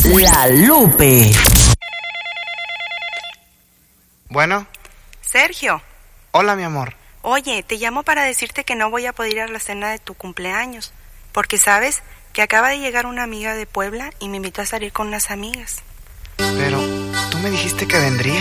La Lupe. Bueno. Sergio. Hola, mi amor. Oye, te llamo para decirte que no voy a poder ir a la cena de tu cumpleaños, porque sabes que acaba de llegar una amiga de Puebla y me invitó a salir con unas amigas. Pero tú me dijiste que vendría.